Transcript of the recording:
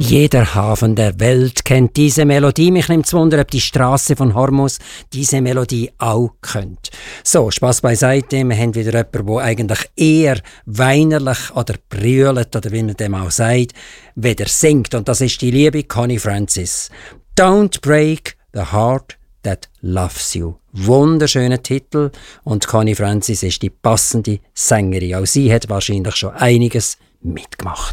Jeder Hafen der Welt kennt diese Melodie. Mich nimmt es Wunder, ob die Straße von Hormuz diese Melodie auch kennt. So, Spass beiseite. Wir haben wieder jemanden, der eigentlich eher weinerlich oder brüllt, oder wie man dem auch sagt, weder singt. Und das ist die liebe Connie Francis. Don't break the heart that loves you. Wunderschöner Titel. Und Connie Francis ist die passende Sängerin. Auch sie hat wahrscheinlich schon einiges mitgemacht.